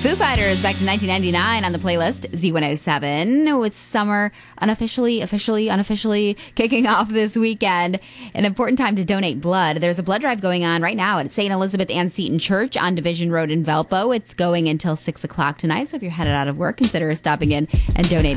Foo Fighters back to 1999 on the playlist Z107 with summer unofficially kicking off this weekend. An important time to donate blood. There's a blood drive going on right now at St. Elizabeth Ann Seton Church on Division Road in Valpo. It's going until 6 o'clock tonight. So if you're headed out of work, consider stopping in and donating.